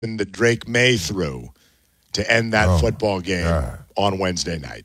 that Drake May threw to end that football game on Wednesday night.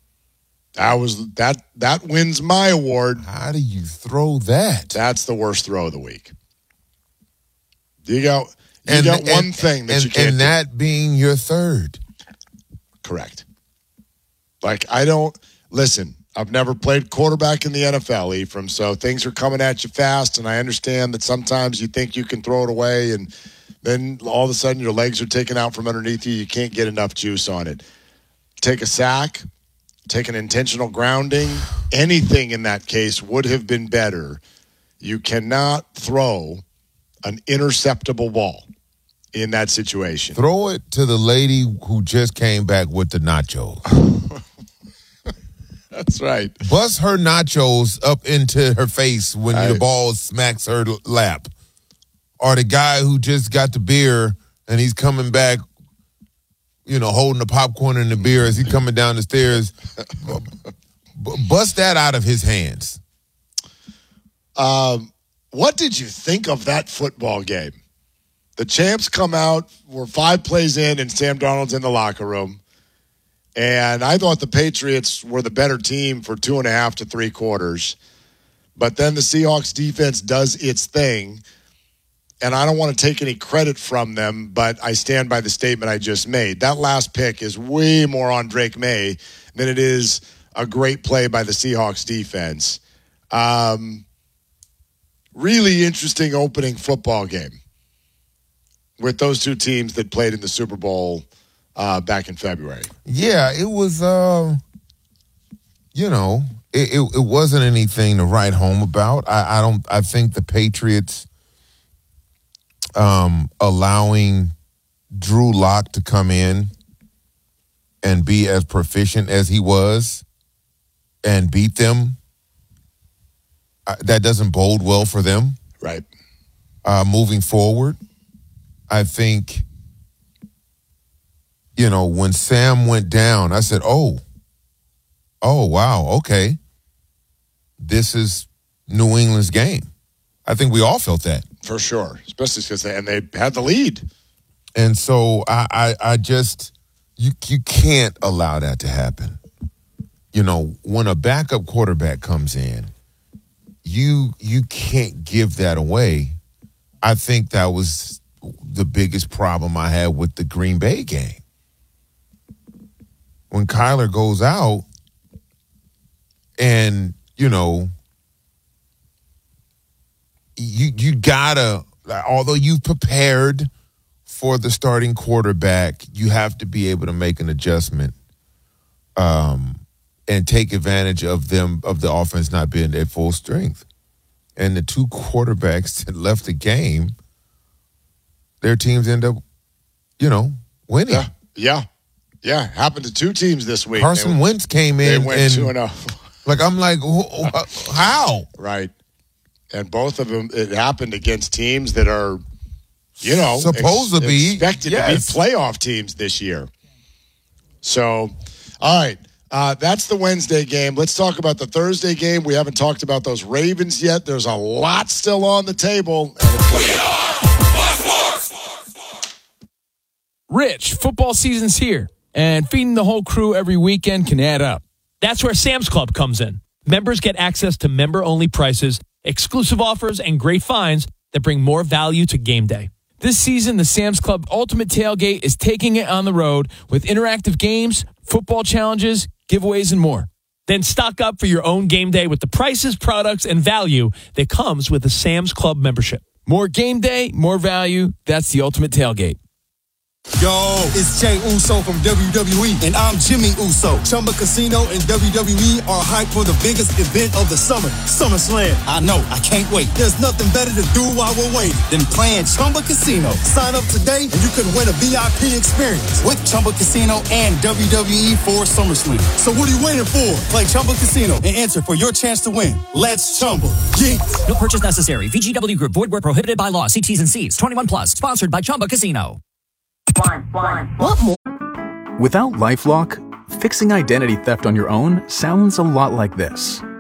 That wins my award. How do you throw that? That's the worst throw of the week. You got one thing that you can't and that being your third. Correct. Like, listen, I've never played quarterback in the NFL, Ephraim, so things are coming at you fast, and I understand that sometimes you think you can throw it away, and then all of a sudden your legs are taken out from underneath you. You can't get enough juice on it. Take a sack, take an intentional grounding. Anything in that case would have been better. You cannot throw an interceptable ball in that situation. Throw it to the lady who just came back with the nachos. That's right. Bust her nachos up into her face when the ball smacks her lap. Or the guy who just got the beer and he's coming back, holding the popcorn and the beer as he's coming down the stairs. Bust that out of his hands. What did you think of that football game? The champs come out, we're 5 plays in, and Sam Darnold's in the locker room. And I thought the Patriots were the better team for 2.5 to 3 quarters. But then the Seahawks defense does its thing. And I don't want to take any credit from them, but I stand by the statement I just made. That last pick is way more on Drake May than it is a great play by the Seahawks defense. Really interesting opening football game with those two teams that played in the Super Bowl back in February. Yeah, it was, it wasn't anything to write home about. I think the Patriots allowing Drew Lock to come in and be as proficient as he was and beat them, that doesn't bode well for them. Right. Moving forward, I think, when Sam went down, I said, oh, wow, okay. This is New England's game. I think we all felt that. For sure, especially because they had the lead. And so I just, you can't allow that to happen. When a backup quarterback comes in, you can't give that away. I think that was the biggest problem I had with the Green Bay game. When Kyler goes out and, you gotta, although you've prepared for the starting quarterback, you have to be able to make an adjustment and take advantage of the offense not being at full strength. And the two quarterbacks that left the game, their teams end up, winning. Yeah. Happened to 2 teams this week. Carson Wentz came in. They went 2-0. I'm like, how? Right. And both of them, it happened against teams that are, supposed to be expected to be playoff teams this year. So, all right. That's the Wednesday game. Let's talk about the Thursday game. We haven't talked about those Ravens yet. There's a lot still on the table. Rich, football season's here, and feeding the whole crew every weekend can add up. That's where Sam's Club comes in. Members get access to member-only prices, exclusive offers, and great finds that bring more value to game day. This season, the Sam's Club Ultimate Tailgate is taking it on the road with interactive games, football challenges, giveaways, and more. Then stock up for your own game day with the prices, products, and value that comes with a Sam's Club membership. More game day, more value. That's the Ultimate Tailgate. Yo, it's Jey Uso from WWE, and I'm Jimmy Uso. Chumba Casino and WWE are hyped for the biggest event of the summer, SummerSlam. I know, I can't wait. There's nothing better to do while we're waiting than playing Chumba Casino. Sign up today, and you could win a VIP experience with Chumba Casino and WWE for SummerSlam. So what are you waiting for? Play Chumba Casino and enter for your chance to win. Let's Chumba. Yeah. No purchase necessary. VGW Group. Void where prohibited by law. See T's and C's. 21 plus. Sponsored by Chumba Casino. What more? Without LifeLock, fixing identity theft on your own sounds a lot like this. There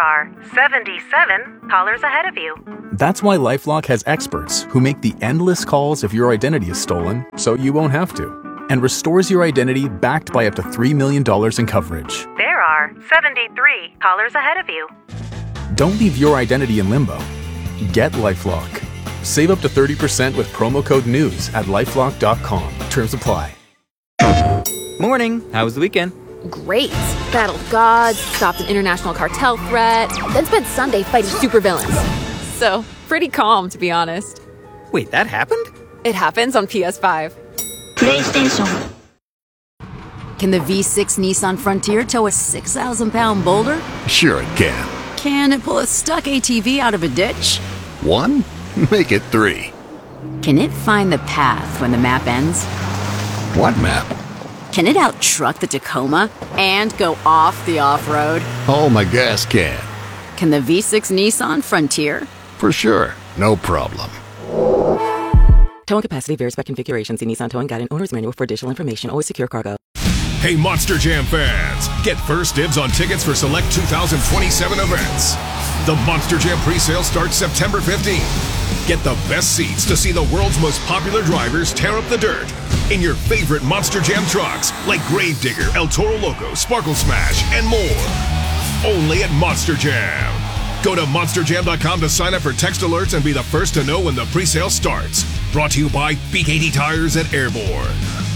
are 77 callers ahead of you. That's why LifeLock has experts who make the endless calls if your identity is stolen, so you won't have to, and restores your identity backed by up to $3 million in coverage. There are 73 callers ahead of you. Don't leave your identity in limbo. Get LifeLock. Save up to 30% with promo code NEWS at LifeLock.com. Terms apply. Morning. How was the weekend? Great. Battled gods, stopped an international cartel threat, then spent Sunday fighting supervillains. So, pretty calm, to be honest. Wait, that happened? It happens on PS5. PlayStation. Can the V6 Nissan Frontier tow a 6,000-pound boulder? Sure it can. Can it pull a stuck ATV out of a ditch? 1? Make it 3. Can it find the path when the map ends? What map? Can it out-truck the Tacoma and go off the off-road? Oh, my gas can. Can the V6 Nissan Frontier? For sure. No problem. Towing capacity varies by configuration. See Nissan Towing Guide and Owner's Manual for additional information. Always secure cargo. Hey, Monster Jam fans! Get first dibs on tickets for select 2027 events. The Monster Jam pre-sale starts September 15th. Get the best seats to see the world's most popular drivers tear up the dirt in your favorite Monster Jam trucks like Gravedigger, El Toro Loco, Sparkle Smash, and more. Only at Monster Jam. Go to monsterjam.com to sign up for text alerts and be the first to know when the pre-sale starts. Brought to you by BKT Tires and Airborne.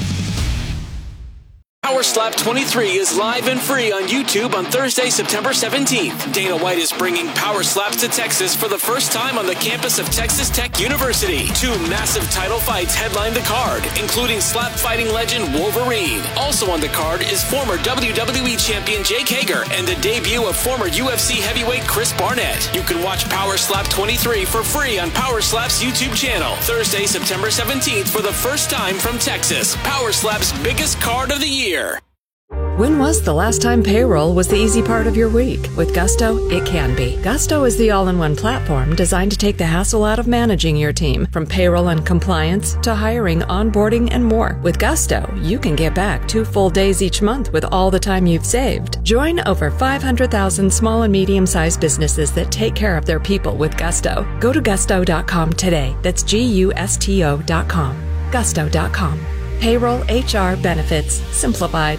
Power Slap 23 is live and free on YouTube on Thursday, September 17th. Dana White is bringing Power Slaps to Texas for the first time on the campus of Texas Tech University. 2 massive title fights headline the card, including slap fighting legend Wolverine. Also on the card is former WWE champion Jake Hager and the debut of former UFC heavyweight Chris Barnett. You can watch Power Slap 23 for free on Power Slap's YouTube channel. Thursday, September 17th for the first time from Texas. Power Slap's biggest card of the year. When was the last time payroll was the easy part of your week? With Gusto, it can be. Gusto is the all-in-one platform designed to take the hassle out of managing your team, from payroll and compliance to hiring, onboarding, and more. With Gusto, you can get back 2 full days each month with all the time you've saved. Join over 500,000 small and medium-sized businesses that take care of their people with Gusto. Go to gusto.com today. That's GUSTO.com. Gusto.com. Payroll, HR, benefits, simplified.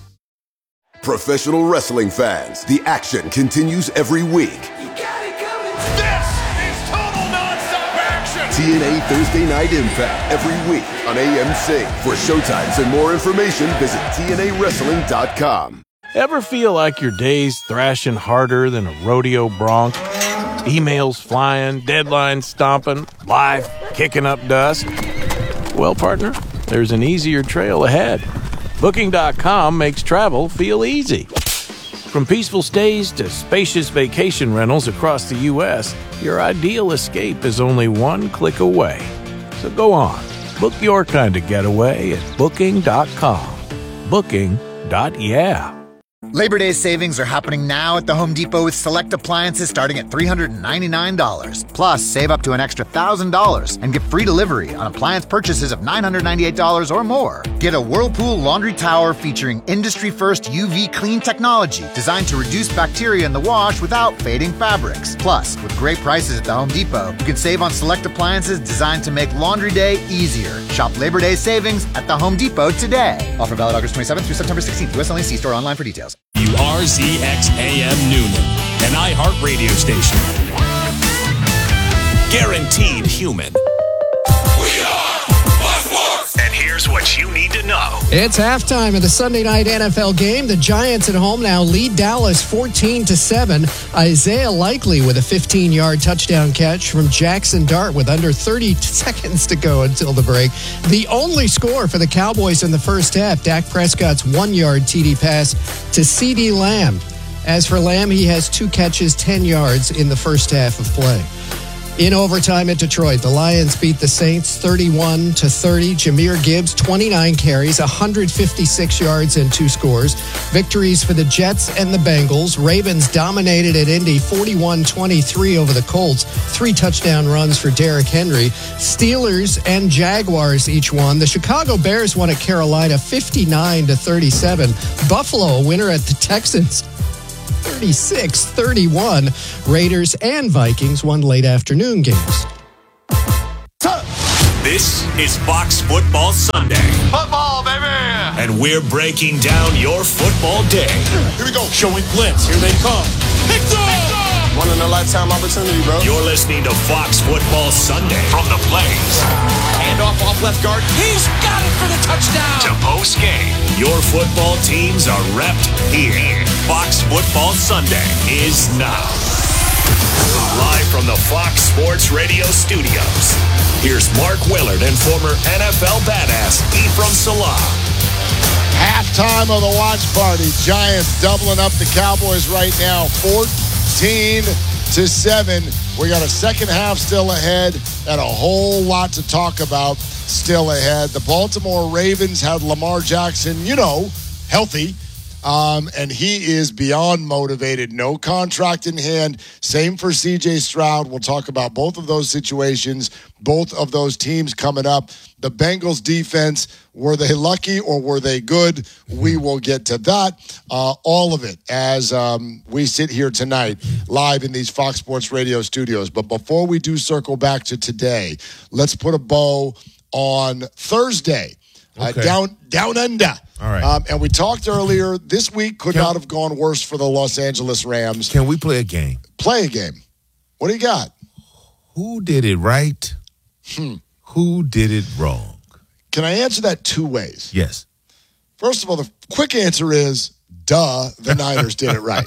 Professional wrestling fans, the action continues every week. You got it coming. This is total nonstop action. TNA Thursday Night Impact every week on AMC. For showtimes and more information, visit TNAWrestling.com. Ever feel like your day's thrashing harder than a rodeo bronc? Emails flying, deadlines stomping, life kicking up dust? Well, partner, there's an easier trail ahead. Booking.com makes travel feel easy. From peaceful stays to spacious vacation rentals across the U.S., your ideal escape is only one click away. So go on, book your kind of getaway at Booking.com. Booking.yeah. Labor Day savings are happening now at the Home Depot with select appliances starting at $399. Plus, save up to an extra $1,000 and get free delivery on appliance purchases of $998 or more. Get a Whirlpool laundry tower featuring industry-first UV clean technology designed to reduce bacteria in the wash without fading fabrics. Plus, with great prices at the Home Depot, you can save on select appliances designed to make laundry day easier. Shop Labor Day savings at the Home Depot today. Offer valid August 27th through September 16th. US only. See store online for details. WRZX AM Noonan, an iHeart radio station. Guaranteed human. We are Buffalo. And here's what you need to know. It's halftime of the Sunday night NFL game. The Giants at home now lead Dallas 14-7. Isaiah Likely with a 15-yard touchdown catch from Jackson Dart with under 30 seconds to go until the break. The only score for the Cowboys in the first half, Dak Prescott's 1-yard TD pass to CeeDee Lamb. As for Lamb, he has 2 catches, 10 yards in the first half of play. In overtime at Detroit, the Lions beat the Saints 31-30. Jahmyr Gibbs, 29 carries, 156 yards and 2 scores. Victories for the Jets and the Bengals. Ravens dominated at Indy 41-23 over the Colts. 3 touchdown runs for Derrick Henry. Steelers and Jaguars each won. The Chicago Bears won at Carolina 59-37. Buffalo, a winner at the Texans 36-31. Raiders and Vikings won late afternoon games. This is Fox Football Sunday. Football, baby! And we're breaking down your football day. Here we go. Showing blitz. Here they come. Picked up! One-in-a-lifetime opportunity, bro. You're listening to Fox Football Sunday from the Blaze. Handoff off left guard. He's got it for the touchdown! To post game. Your football teams are repped here. Fox Football Sunday is now. Live from the Fox Sports Radio studios. Here's Mark Willard and former NFL badass Ephraim Salah. Halftime of the watch party. Giants doubling up the Cowboys right now, 14-7. We got a second half still ahead and a whole lot to talk about still ahead. The Baltimore Ravens had Lamar Jackson, healthy. And he is beyond motivated. No contract in hand. Same for C.J. Stroud. We'll talk about both of those situations, both of those teams coming up. The Bengals defense, were they lucky or were they good? We will get to that. All of it as we sit here tonight live in these Fox Sports Radio studios. But before we do circle back to today, let's put a bow on Thursday. Okay. Down under. All right. And we talked earlier, this week could not have gone worse for the Los Angeles Rams. Can we play a game? Play a game. What do you got? Who did it right? Who did it wrong? Can I answer that two ways? Yes. First of all, the quick answer is, the Niners did it right.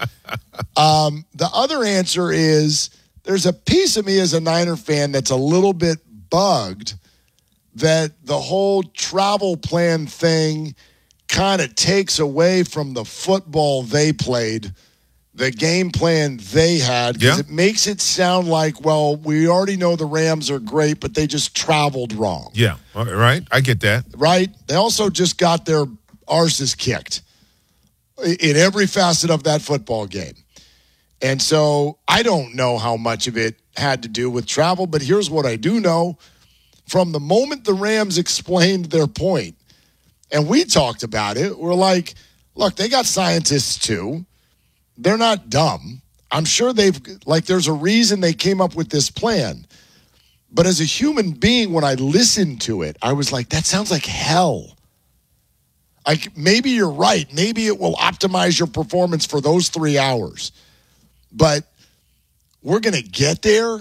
The other answer is, there's a piece of me as a Niner fan that's a little bit bugged that the whole travel plan thing kind of takes away from the football they played, the game plan they had, because it makes it sound like, well, we already know the Rams are great, but they just traveled wrong. Yeah, right? I get that. Right? They also just got their arses kicked in every facet of that football game. And so I don't know how much of it had to do with travel, but here's what I do know. From the moment the Rams explained their point, and we talked about it, we're like, look, they got scientists too. They're not dumb. I'm sure there's a reason they came up with this plan. But as a human being, when I listened to it, I was like, that sounds like hell. Like, maybe you're right. Maybe it will optimize your performance for those 3 hours. But we're going to get there,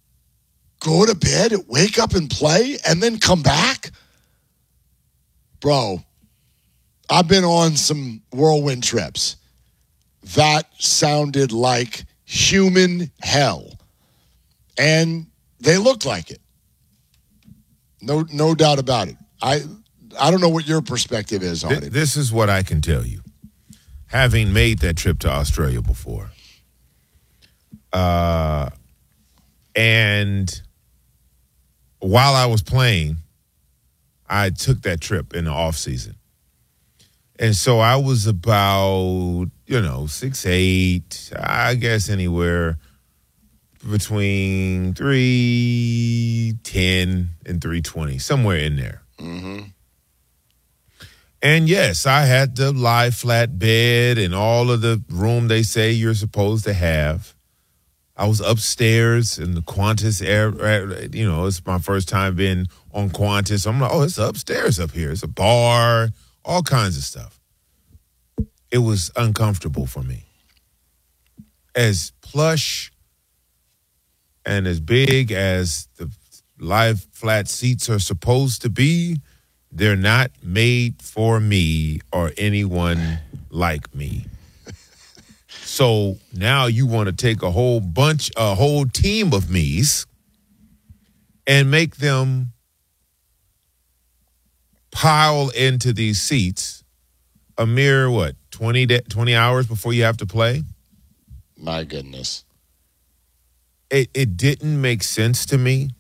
go to bed, wake up and play, and then come back? Bro, I've been on some whirlwind trips. That sounded like human hell. And they looked like it. No doubt about it. I don't know what your perspective is on it. This is what I can tell you. Having made that trip to Australia before, and while I was playing, I took that trip in the off season. And so I was about, 6'8", I guess anywhere between 310 and 320, somewhere in there. Mm-hmm. And yes, I had the lie flat bed and all of the room they say you're supposed to have. I was upstairs in the Qantas it's my first time being on Qantas. I'm like, it's upstairs up here. It's a bar, all kinds of stuff. It was uncomfortable for me. As plush and as big as the live flat seats are supposed to be, they're not made for me or anyone like me. So now you want to take a whole team of me's and make them pile into these seats a mere, 20 hours before you have to play? My goodness. It didn't make sense to me.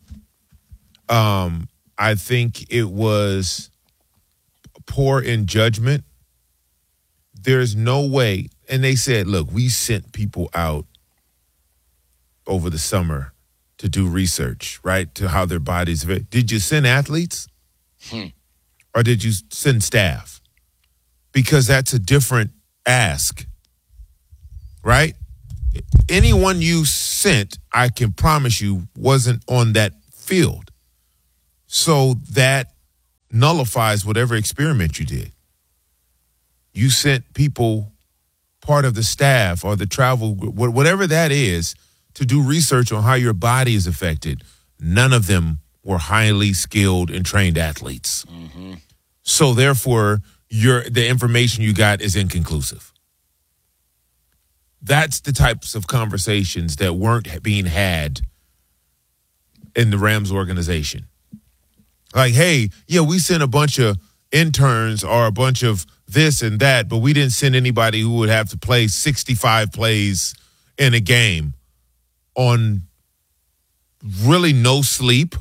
I think it was poor in judgment. There's no way. And they said, look, we sent people out over the summer to do research, right, to how their bodies. Did you send athletes? Or did you send staff? Because that's a different ask. right? Anyone you sent, I can promise you, wasn't on that field. So that nullifies whatever experiment you did. You sent people, part of the staff or the travel, whatever that is, to do research on how your body is affected. None of them were highly skilled and trained athletes. Mm-hmm. So therefore, the information you got is inconclusive. That's the types of conversations that weren't being had in the Rams organization. Like, hey, yeah, we sent a bunch of interns or a bunch of this and that, but we didn't send anybody who would have to play 65 plays in a game on really no sleep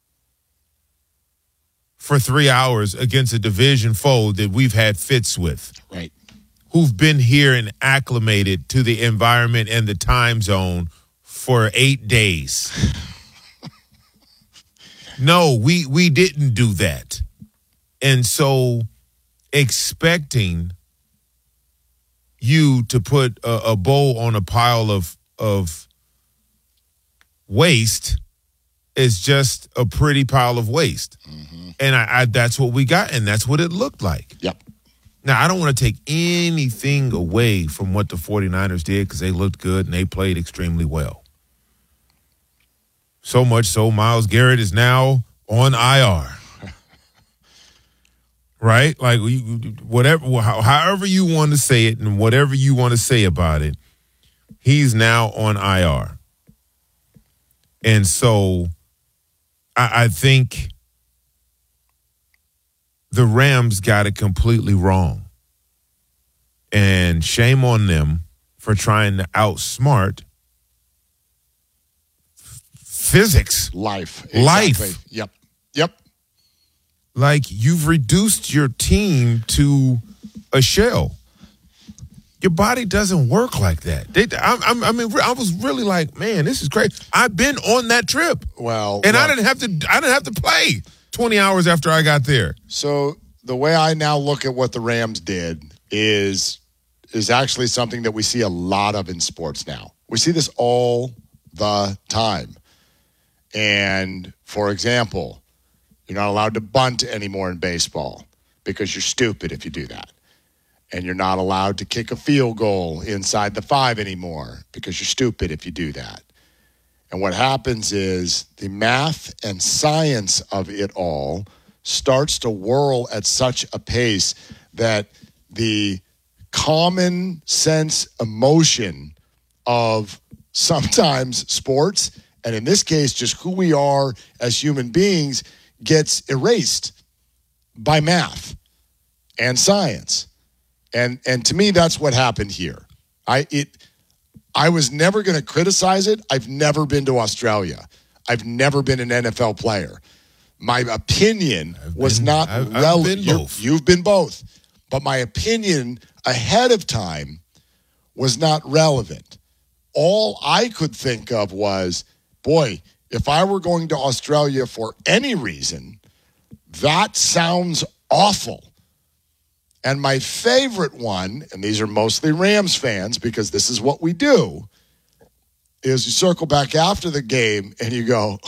for 3 hours against a division foe that we've had fits with. Right. Who've been here and acclimated to the environment and the time zone for 8 days. No, we didn't do that. And so expecting you to put a bow on a pile of waste is just a pretty pile of waste. Mm-hmm. And I that's what we got, and that's what it looked like. Yep. Now, I don't want to take anything away from what the 49ers did because they looked good and they played extremely well. So much so, Myles Garrett is now on IR. Right? Like, whatever, however you want to say it and whatever you want to say about it, he's now on IR. And so I think the Rams got it completely wrong. And shame on them for trying to outsmart physics. Life. Exactly. Life. Yep. Like, you've reduced your team to a shell. Your body doesn't work like that. I was really like, man, this is crazy. I've been on that trip. Well, and I didn't have to play 20 hours after I got there. So the way I now look at what the Rams did is actually something that we see a lot of in sports now. We see this all the time. And for example, you're not allowed to bunt anymore in baseball because you're stupid if you do that. And you're not allowed to kick a field goal inside the 5 anymore because you're stupid if you do that. And what happens is the math and science of it all starts to whirl at such a pace that the common sense emotion of sometimes sports, and in this case, just who we are as human beings, gets erased by math and science. And to me, that's what happened here. I was never going to criticize it. I've never been to Australia. I've never been an NFL player. My opinion was not relevant. You've been both. But my opinion ahead of time was not relevant. All I could think of was, boy, if I were going to Australia for any reason, that sounds awful. And my favorite one, and these are mostly Rams fans because this is what we do, is you circle back after the game and you go,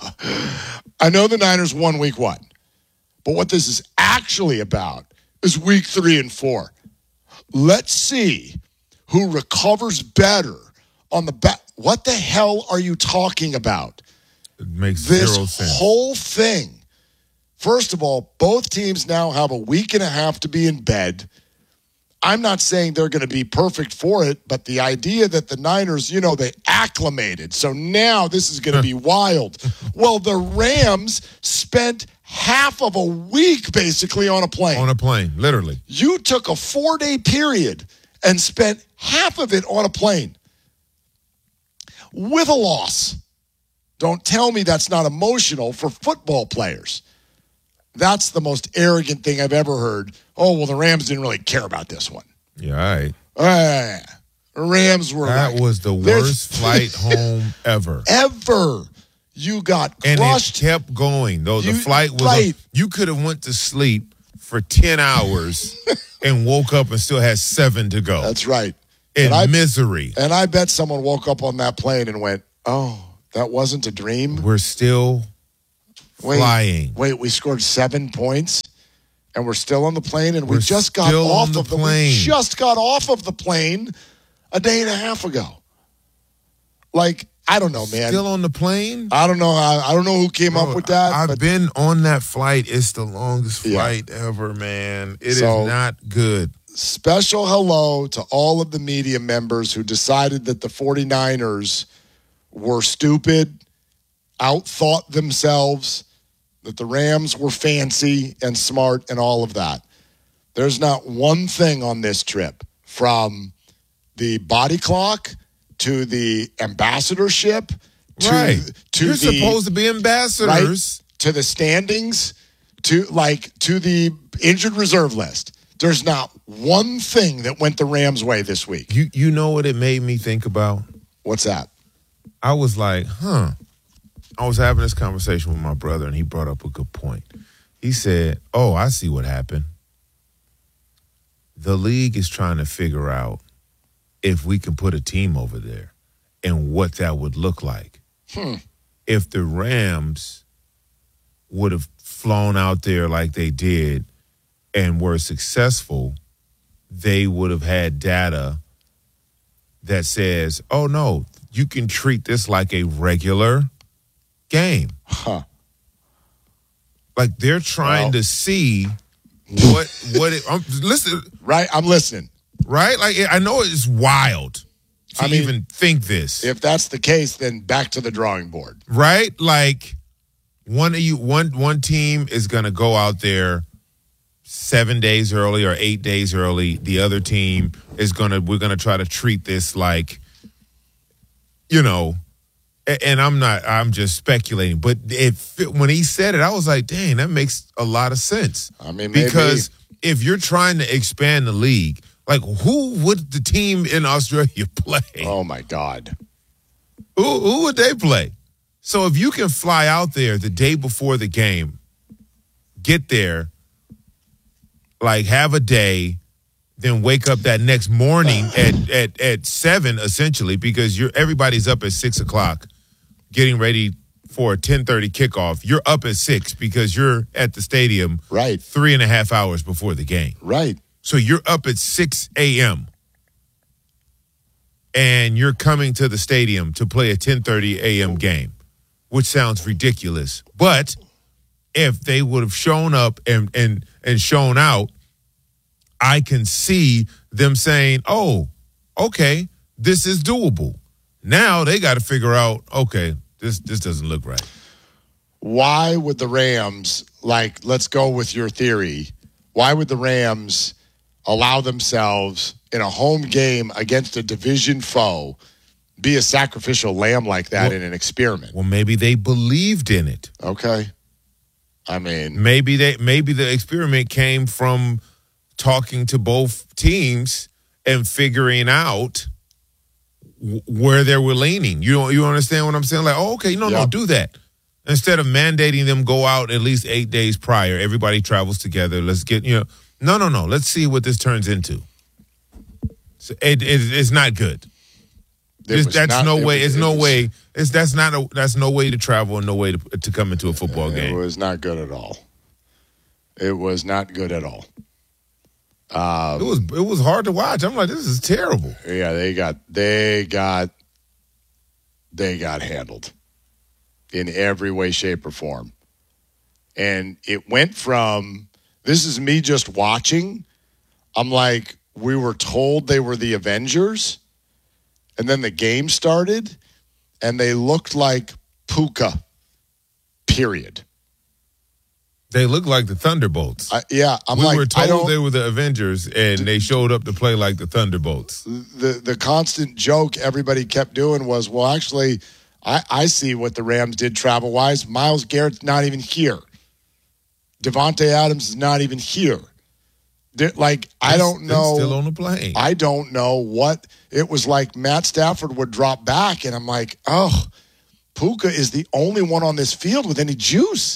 I know the Niners won week 1, but what this is actually about is week 3 and 4. Let's see who recovers better on the back. What the hell are you talking about? It makes zero sense. This whole thing. First of all, both teams now have a week and a half to be in bed. I'm not saying they're going to be perfect for it, but the idea that the Niners, they acclimated. So now this is going to be wild. Well, the Rams spent half of a week basically on a plane. On a plane, literally. You took a 4-day period and spent half of it on a plane with a loss. Don't tell me that's not emotional for football players. That's the most arrogant thing I've ever heard. Oh, well, the Rams didn't really care about this one. Yeah, all right. Rams were That was the worst flight home ever. Ever. You got crushed. And it kept going. Though the flight was you could have went to sleep for 10 hours and woke up and still had 7 to go. That's right. misery. And I bet someone woke up on that plane and went, oh, that wasn't a dream? We're still flying. Wait, we scored 7 points and we're still on the plane and we We're just got still off on the of plane. We just got off of the plane a day and a half ago. Like, I don't know, man. Still on the plane? I don't know. I don't know who came up with that. I've been on that flight. It's the longest flight ever, man. It is not good. Special hello to all of the media members who decided that the 49ers were stupid, outthought themselves, that the Rams were fancy and smart and all of that. There's not one thing on this trip, from the body clock to the ambassadorship to You're supposed to be ambassadors. Right, to the standings, to the injured reserve list. There's not one thing that went the Rams' way this week. You know what it made me think about? What's that? I was like, I was having this conversation with my brother, and he brought up a good point. He said, oh, I see what happened. The league is trying to figure out if we can put a team over there and what that would look like. If the Rams would have flown out there like they did and were successful, they would have had data that says, oh, no, you can treat this like a regular game. Like they're trying to see what it. Listen, right? I'm listening. Right? Like I know it's wild to even think this. If that's the case, then back to the drawing board. Right? Like one team is going to go out there 7 days early or 8 days early. The other team is we're going to try to treat this like, and I'm just speculating, but when he said it, I was like, dang, that makes a lot of sense. I mean, maybe. Because if you're trying to expand the league, like who would the team in Australia play? Oh my God. Who would they play? So if you can fly out there the day before the game, get there, like have a day, then wake up that next morning at 7 essentially, because everybody's up at 6 o'clock getting ready for a 10:30 kickoff. You're up at 6 because you're at the stadium 3.5 hours before the game. Right. So you're up at 6 a.m. and you're coming to the stadium to play a 10:30 a.m. game, which sounds ridiculous. But if they would have shown up and shown out, I can see them saying, oh, okay, this is doable. Now they got to figure out, okay, this doesn't look right. Why would the Rams, let's go with your theory, why would the Rams allow themselves in a home game against a division foe be a sacrificial lamb like that in an experiment? Well, maybe they believed in it. Okay. I mean, maybe the experiment came from talking to both teams and figuring out where they were leaning. You understand what I'm saying? Like, oh, okay, no, do that. Instead of mandating them go out at least 8 days prior, everybody travels together. Let's get, no. Let's see what this turns into. So it's not good. That's no way to travel and no way to come into a football game. It was not good at all. It was not good at all. It was hard to watch. I'm like, this is terrible. Yeah, they got handled in every way, shape, or form. And it went from, this is me just watching. I'm like, we were told they were the Avengers, and then the game started, and they looked like Puka, period. They look like the Thunderbolts. We were told they were the Avengers, and they showed up to play like the Thunderbolts. The constant joke everybody kept doing was, well, actually, I see what the Rams did travel-wise. Myles Garrett's not even here. Devontae Adams is not even here. I don't know. Still on the plane. I don't know what it was like. Matt Stafford would drop back, and I'm like, oh, Puka is the only one on this field with any juice.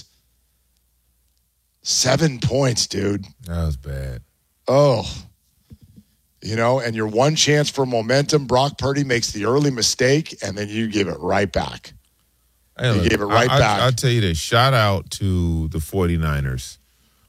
7 points, dude. That was bad. Oh, and your one chance for momentum, Brock Purdy makes the early mistake, and then you give it right back. Hey, you gave it right back. I'll tell you this. Shout out to the 49ers.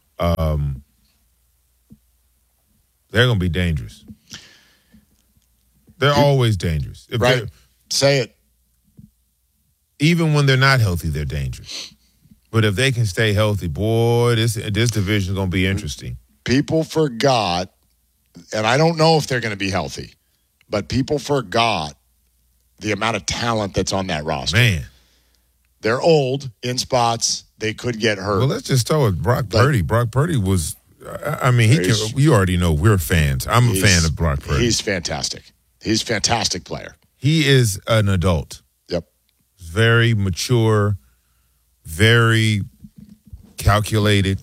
They're going to be dangerous. They're always dangerous. Right. Say it. Even when they're not healthy, they're dangerous. But if they can stay healthy, boy, this division is going to be interesting. People forgot, and I don't know if they're going to be healthy, but people forgot the amount of talent that's on that roster. Man. They're old in spots. They could get hurt. Well, let's just start with Brock Purdy. Brock Purdy was, you already know we're fans. I'm a fan of Brock Purdy. He's fantastic. He's a fantastic player. He is an adult. Yep. Very mature, very calculated.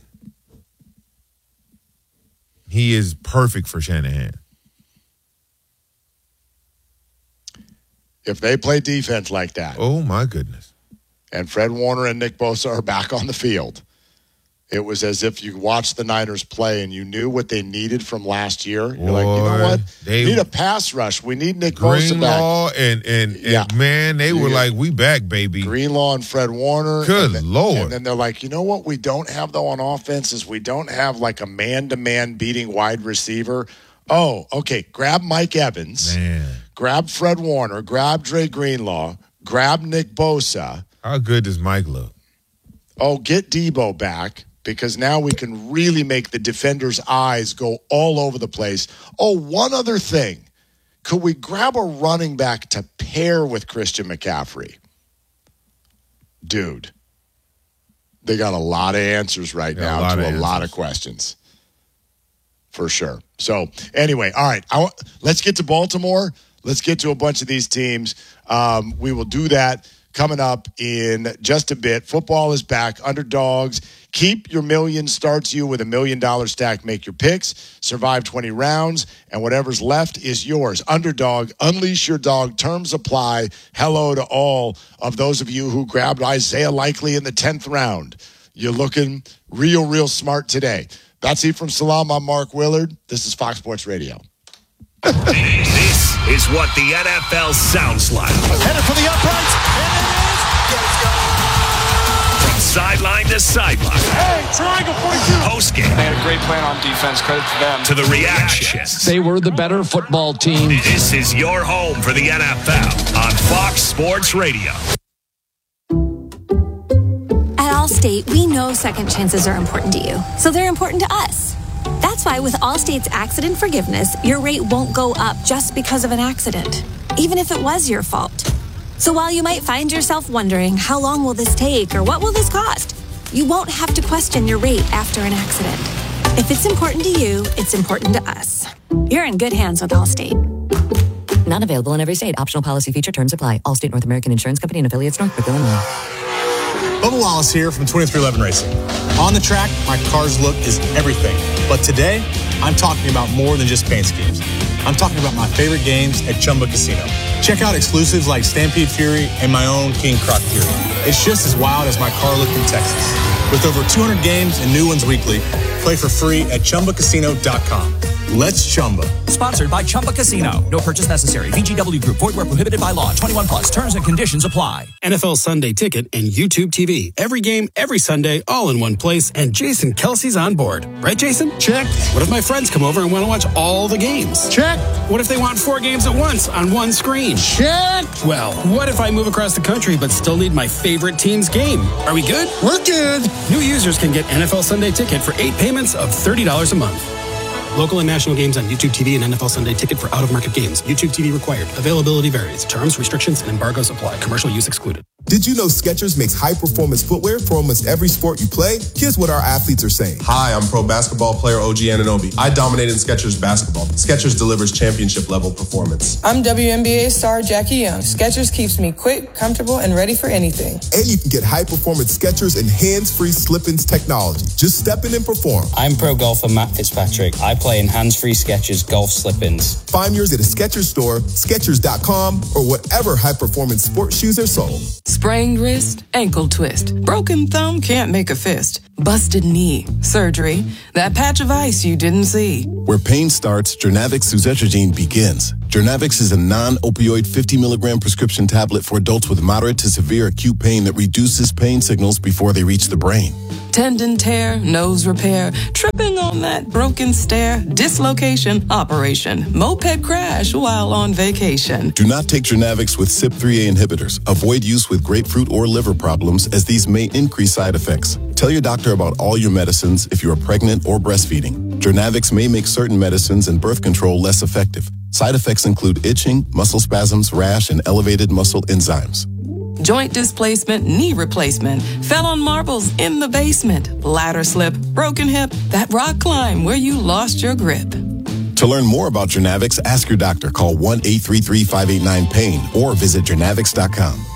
He is perfect for Shanahan. If they play defense like that. Oh, my goodness. And Fred Warner and Nick Bosa are back on the field. It was as if you watched the Niners play and you knew what they needed from last year. You're like, you know what? We need a pass rush. We need Nick Bosa back. Greenlaw and man, they were like, we back, baby. Greenlaw and Fred Warner. Good Lord. And then they're like, you know what we don't have, though, on offense is we don't have like a man-to-man beating wide receiver. Oh, okay. Grab Mike Evans. Man. Grab Fred Warner. Grab Dre Greenlaw. Grab Nick Bosa. How good does Mike look? Oh, get Debo back. Because now we can really make the defenders' eyes go all over the place. Oh, one other thing. Could we grab a running back to pair with Christian McCaffrey? Dude, they got a lot of answers right now to a lot of questions. For sure. So, anyway, all right. Let's get to Baltimore. Let's get to a bunch of these teams. We will do that coming up in just a bit. Football is back. Underdogs. Keep your million starts you with $1 million stack. Make your picks. Survive 20 rounds. And whatever's left is yours. Underdog. Unleash your dog. Terms apply. Hello to all of those of you who grabbed Isaiah Likely in the 10th round. You're looking real smart today. That's Ephraim Salam. I'm Mark Willard. This is Fox Sports Radio. This is what the NFL sounds like. Headed for the uprights, and it is. From sideline to sideline. Hey, triangle 42. Postgame. They had a great plan on defense. Credit to them. To the reactions. They were the better football team. This is your home for the NFL on Fox Sports Radio. At Allstate, we know second chances are important to you, so they're important to us. That's why with Allstate's accident forgiveness, your rate won't go up just because of an accident, even if it was your fault. So while you might find yourself wondering, how long will this take or what will this cost? You won't have to question your rate after an accident. If it's important to you, it's important to us. You're in good hands with Allstate. Not available in every state. Optional policy feature terms apply. Allstate North American Insurance Company and affiliates, Northbrook, Illinois. Bubba Wallace here from 2311 Racing. On the track, my car's look is everything. But today, I'm talking about more than just paint schemes. I'm talking about my favorite games at Chumba Casino. Check out exclusives like Stampede Fury and my own King Croc Fury. It's just as wild as my car look in Texas. With over 200 games and new ones weekly, play for free at ChumbaCasino.com. Let's Chumba. Sponsored by Chumba Casino. No purchase necessary. VGW Group. Void where prohibited by law. 21 plus. Terms and conditions apply. NFL Sunday Ticket and YouTube TV. Every game, every Sunday, all in one place. And Jason Kelsey's on board. Right, Jason? Check. What if my friends come over and want to watch all the games? Check. What if they want 4 games at once on one screen? Check. Well, what if I move across the country but still need my favorite team's game? Are we good? We're good. New users can get NFL Sunday Ticket for 8 payments of $30 a month. Local and national games on YouTube TV and NFL Sunday Ticket for out-of-market games. YouTube TV required. Availability varies. Terms, restrictions, and embargoes apply. Commercial use excluded. Did you know Skechers makes high-performance footwear for almost every sport you play? Here's what our athletes are saying. Hi, I'm pro basketball player OG Anunoby. I dominated in Skechers basketball. Skechers delivers championship-level performance. I'm WNBA star Jackie Young. Skechers keeps me quick, comfortable, and ready for anything. And you can get high-performance Skechers and hands-free slip-ins technology. Just step in and perform. I'm pro golfer Matt Fitzpatrick. I play in hands-free Skechers golf slip-ins. Find yours at a Skechers store, Skechers.com, or whatever high-performance sports shoes are sold. Sprained wrist, ankle twist. Broken thumb can't make a fist. Busted knee, surgery. That patch of ice you didn't see. Where pain starts, Journavx suzetrigine begins. Journavx is a non-opioid 50 milligram prescription tablet for adults with moderate to severe acute pain that reduces pain signals before they reach the brain. Tendon tear, nose repair, tripping on that broken stair, dislocation, operation, moped crash while on vacation. Do not take Journavx with CYP3A inhibitors. Avoid use with grapefruit or liver problems, as these may increase side effects. Tell your doctor about all your medicines if you are pregnant or breastfeeding. Journavx may make certain medicines and birth control less effective. Side effects include itching, muscle spasms, rash, and elevated muscle enzymes. Joint displacement, knee replacement, fell on marbles in the basement, ladder slip, broken hip, that rock climb where you lost your grip. To learn more about Journavx, ask your doctor. Call 1-833-589-PAIN or visit journavx.com.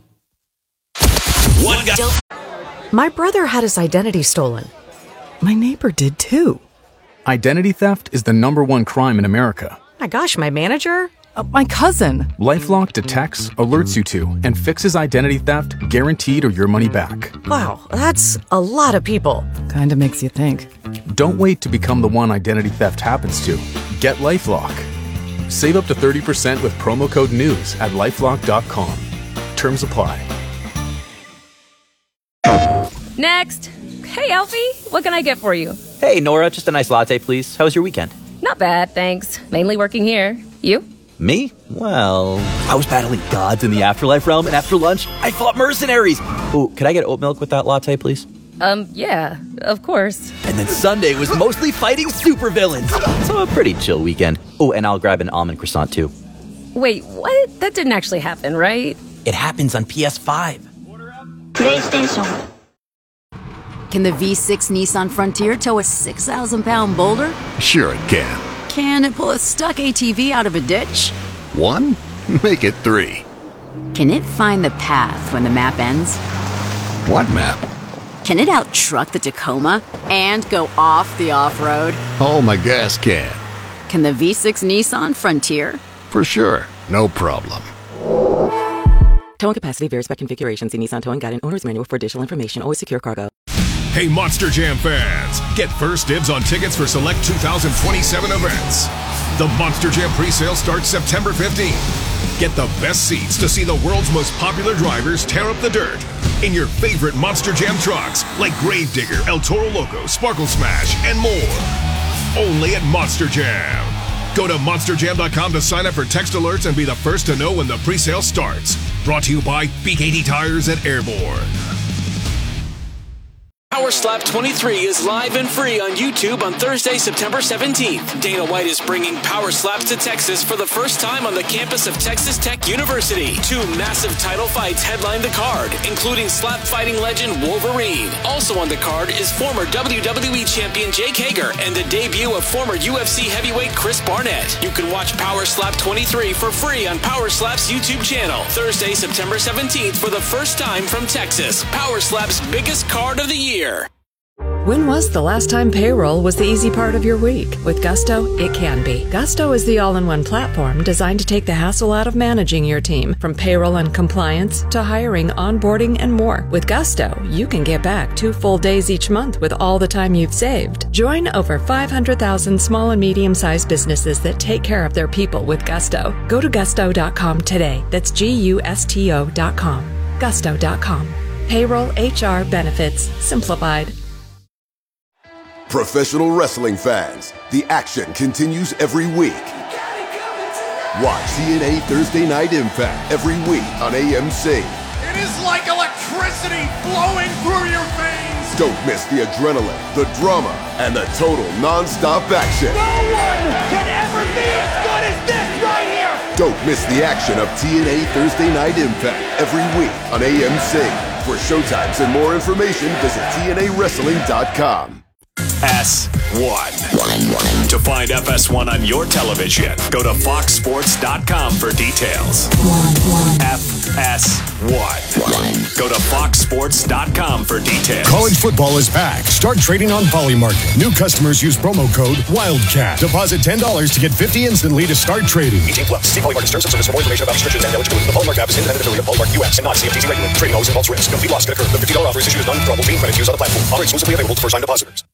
My brother had his identity stolen. My neighbor did too. Identity theft is the #1 crime in America. My gosh, my manager? My cousin. LifeLock detects, alerts you to, and fixes identity theft guaranteed or your money back. Wow, that's a lot of people. Kinda makes you think. Don't wait to become the one identity theft happens to. Get LifeLock. Save up to 30% with promo code NEWS at LifeLock.com. Terms apply. Next. Hey, Alfie, what can I get for you? Hey, Nora, just a nice latte, please. How was your weekend? Not bad, thanks. Mainly working here. You? Me? Well, I was battling gods in the afterlife realm, and after lunch, I fought mercenaries. Ooh, could I get oat milk with that latte, please? Yeah, of course. And then Sunday was mostly fighting supervillains. So a pretty chill weekend. Oh, and I'll grab an almond croissant, too. Wait, what? That didn't actually happen, right? It happens on PS5. PlayStation. Can the V6 Nissan Frontier tow a 6,000-pound boulder? Sure it can. Can it pull a stuck ATV out of a ditch? 1? Make it 3. Can it find the path when the map ends? What map? Can it out-truck the Tacoma and go off the off-road? Oh, my gas can. Can the V6 Nissan Frontier? For sure. No problem. Towing capacity varies by configuration. See Nissan Towing Guide and Owner's Manual for additional information. Always secure cargo. Hey, Monster Jam fans, get first dibs on tickets for select 2027 events. The Monster Jam presale starts September 15th. Get the best seats to see the world's most popular drivers tear up the dirt in your favorite Monster Jam trucks like Gravedigger, El Toro Loco, Sparkle Smash, and more. Only at Monster Jam. Go to monsterjam.com to sign up for text alerts and be the first to know when the presale starts. Brought to you by Big80 Tires at Airborne. Power Slap 23 is live and free on YouTube on Thursday, September 17th. Dana White is bringing Power Slaps to Texas for the first time on the campus of Texas Tech University. 2 massive title fights headline the card, including slap fighting legend Wolverine. Also on the card is former WWE champion Jake Hager and the debut of former UFC heavyweight Chris Barnett. You can watch Power Slap 23 for free on Power Slap's YouTube channel. Thursday, September 17th for the first time from Texas. Power Slap's biggest card of the year. When was the last time payroll was the easy part of your week? With Gusto, it can be. Gusto is the all-in-one platform designed to take the hassle out of managing your team, from payroll and compliance to hiring, onboarding, and more. With Gusto, you can get back 2 full days each month with all the time you've saved. Join over 500,000 small and medium-sized businesses that take care of their people with Gusto. Go to gusto.com today. That's GUSTO.com. Gusto.com. Payroll, HR, benefits, simplified. Professional wrestling fans, the action continues every week. Watch TNA Thursday Night Impact every week on AMC. It is like electricity flowing through your veins. Don't miss the adrenaline, the drama, and the total non-stop action. No one can ever be as good as this right here. Don't miss the action of TNA Thursday Night Impact every week on AMC. For showtimes and more information, visit TNAWrestling.com. S1. To find FS1 on your television, go to foxsports.com for details. FS1. Go to foxsports.com for details. College football is back. Start trading on Polymarket. New customers use promo code WILDCAT. Deposit $10 to get $50 instantly to start trading. 18 plus. See Polymarket terms and service for more information about restrictions and eligibility. The Polymarket app is independent affiliate of Polymarket US and not CFTC regulated. Trading always involves risk. Complete loss could occur. The $50 offer is issued as non-withdrawable being credit used on the platform. Offer exclusively available to first-time depositors.